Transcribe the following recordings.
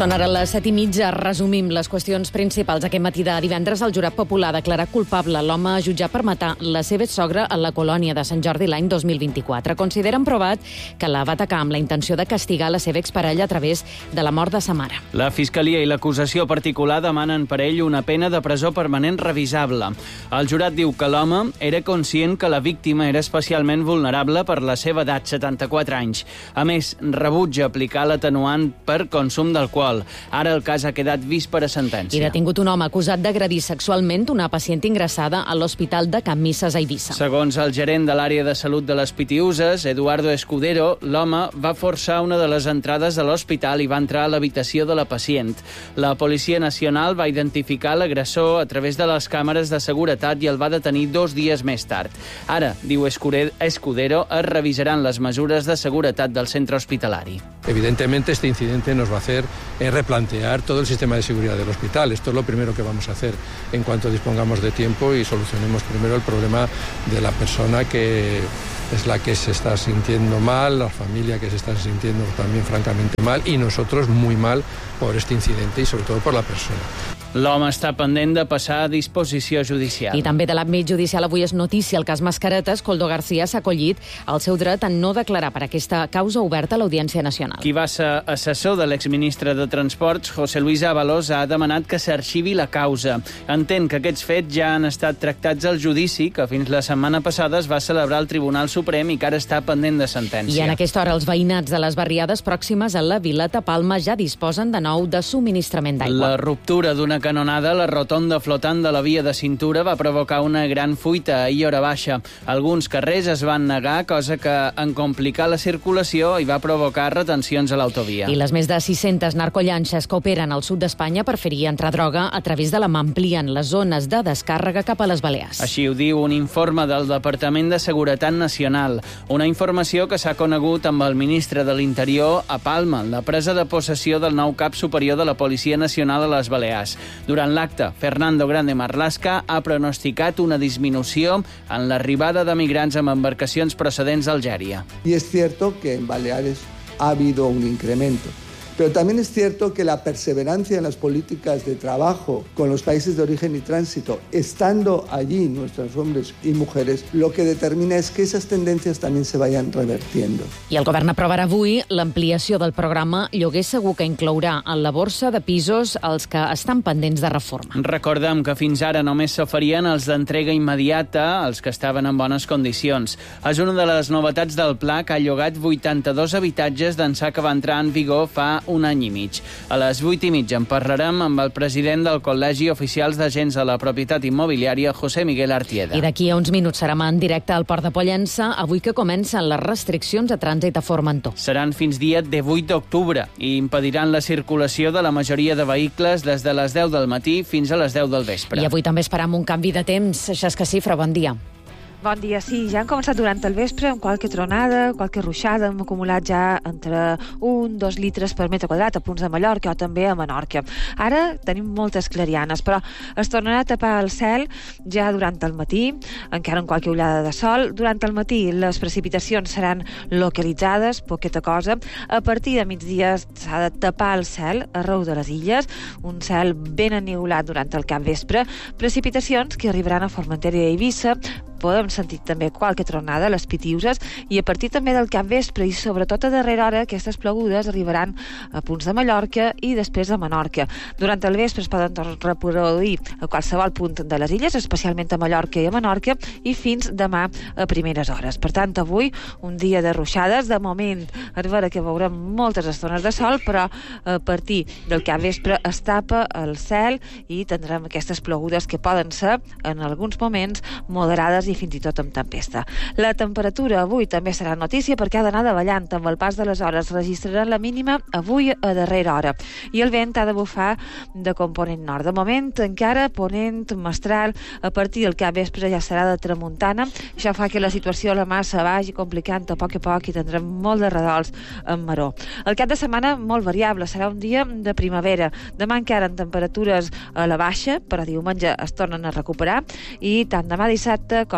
Són ara les 7:30. Resumim les qüestions principals. Aquest matí de divendres, el jurat popular ha declarat culpable l'home jutjat per matar la seva sogra a la colònia de Sant Jordi l'any 2024. Consideren provat que la va atacar amb la intenció de castigar la seva exparella a través de la mort de sa mare. La Fiscalia i l'acusació particular demanen per ell una pena de presó permanent revisable. El jurat diu que l'home era conscient que la víctima era especialment vulnerable per la seva edat, 74 anys. A més, rebutja aplicar l'atenuant per consum d'alcohol. Ara el cas ha quedat vist per a sentència. I detingut un home acusat d'agredir sexualment una pacient ingressada a l'Hospital de Can Misses a Eivissa. Segons el gerent de l'àrea de salut de les Pitiüses, Eduardo Escudero, l'home va forçar una de les entrades de l'hospital i va entrar a l'habitació de la pacient. La Policia Nacional va identificar l'agressor a través de les càmeres de seguretat i el va detenir 2 dies més tard. Ara, diu Escudero, es revisaran les mesures de seguretat del centre hospitalari. Evidentemente este incidente nos va a hacer replantear todo el sistema de seguridad del hospital. Esto es lo primero que vamos a hacer en cuanto dispongamos de tiempo y solucionemos primero el problema de la persona que es la que se está sintiendo mal, la familia que se está sintiendo también francamente mal y nosotros muy mal por este incidente y sobre todo por la persona. L'home està pendent de passar a disposició judicial. I també de l'àmbit judicial avui és notícia el cas Mascaretes. Koldo García s'ha acollit el seu dret a no declarar per aquesta causa oberta a l'Audiència Nacional. Qui va ser assessor de l'exministre de Transports, José Luis Ábalos, ha demanat que s'arxivi la causa. Entén que aquests fets ja han estat tractats al judici, que fins la setmana passada es va celebrar al Tribunal Suprem i que ara està pendent de sentència. I en aquesta hora els veïnats de les barriades pròximes a la Vileta Palma ja disposen de nou de subministrament d'aigua. La ruptura d'una canonada a la rotonda flotant de la via de cintura va provocar una gran fuita ahir hora baixa. Alguns carrers es van negar, cosa que en complicar la circulació i va provocar retencions a l'autovia. I les més de 600 narcollanxes que operen al sud d'Espanya per fer entrar droga a través de la mà amplien les zones de descàrrega cap a les Balears. Així ho diu un informe del Departament de Seguretat Nacional. Una informació que s'ha conegut amb el ministre de l'Interior a Palma, la presa de possessió del nou cap superior de la Policia Nacional a les Balears. Durant l'acte, Fernando Grande Marlaska ha pronosticat una disminució en l'arribada de migrants amb embarcacions procedents d'Algèria. Y es cierto que en Baleares ha habido un incremento. Pero también es cierto que la perseverancia en las políticas de trabajo con los países de origen y tránsito, estando allí nuestros hombres y mujeres, lo que determina es que esas tendencias también se vayan revertiendo. I el govern aprovarà avui l'ampliació del programa Lloguer Segur, que inclourà en la borsa de pisos els que estan pendents de reforma. Recordem que fins ara només s'oferien els d'entrega immediata, els que estaven en bones condicions. És una de les novetats del pla, que ha llogat 82 habitatges d'ençà que va entrar en vigor fa un any i mig. A les 8:30 en parlarem amb el president del Col·legi Oficials d'Agents de la Propietat Immobiliària, José Miguel Artieda. I d'aquí a uns minuts serem en directe al Port de Pollença, avui que comencen les restriccions de trànsit a Formentor. Seran fins dia 18 d'octubre i impediran la circulació de la majoria de vehicles des de les 10 del matí fins a les 10 del vespre. I avui també esperam un canvi de temps. Xesca Cifra, bon dia. Bon dia, sí, ja han començat durant el vespre amb qualque tronada, qualque ruixada, hem acumulat ja entre 1-2 litres per metre quadrat a punts de Mallorca o també a Menorca. Ara tenim moltes clarianes, però es tornarà a tapar el cel ja durant el matí, encara amb qualque ullada de sol. Durant el matí les precipitacions seran localitzades, poqueta cosa. A partir de migdia s'ha de tapar el cel arreu de les illes, un cel ben eniulat durant el capvespre, precipitacions que arribaran a Formentera i a Eivissa. Podem sentir també qualque tronada a les Pitiüses i a partir també del capvespre i sobretot a darrera hora aquestes plogudes arribaran a punts de Mallorca i després a Menorca. Durant el vespre es poden reproduir a qualsevol punt de les illes, especialment a Mallorca i a Menorca, i fins demà a primeres hores. Per tant, avui un dia de ruixades. De moment, a veure que veurem moltes estones de sol, però a partir del capvespre es tapa el cel i tindrem aquestes plogudes que poden ser, en alguns moments, moderades i fins i tot amb tempesta. La temperatura avui també serà notícia perquè ha d'anar davallant. Amb el pas de les hores registraran la mínima avui a darrera hora. I el vent ha de bufar de component nord. De moment encara ponent mestral, a partir del capvespre ja serà de tramuntana. Això fa que la situació a la mà se vagi complicant a poc i tindrem molt de redols en maró. El cap de setmana molt variable, serà un dia de primavera. Demà encara en temperatures a la baixa, però diumenge es tornen a recuperar i tant demà dissabte com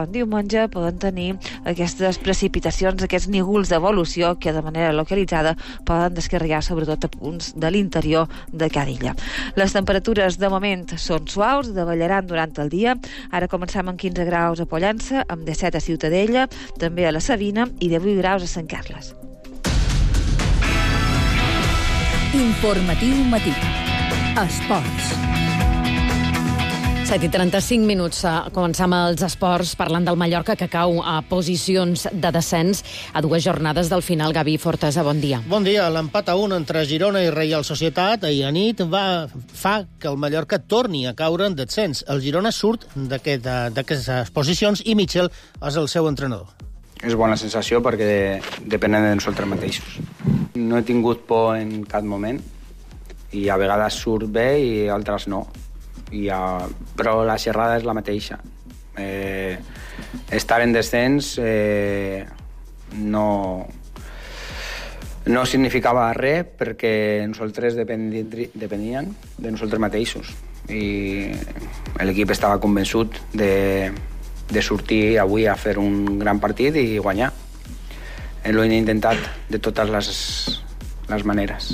diumenge poden tenir aquestes precipitacions, aquests nígols d'evolució que de manera localitzada poden descarregar sobretot a punts de l'interior de cada illa. Les temperatures de moment són suaus, davallaran durant el dia. Ara comencem amb 15 graus a Pollença, amb 17 a Ciutadella, també a la Sabina i 18 graus a Sant Carles. Informatiu matí. Esports. 7:35 minuts. Començam els esports parlant del Mallorca, que cau a posicions de descens a 2 jornades del final. Gavi Fortesa, bon dia. Bon dia. L'empat a 1 entre Girona i Reial Societat ahir a nit fa que el Mallorca torni a caure en descens. El Girona surt d'aquestes posicions i Michel és el seu entrenador. És bona sensació perquè depenen de nosaltres mateixos. No he tingut por en cap moment i a vegades surt bé i altres no. Però la xerrada és la mateixa. Estar en descens no significava res perquè nosaltres depeníem de nosaltres mateixos i l'equip estava convençut de sortir avui a fer un gran partit i guanyar. L'hem intentat de totes les maneres.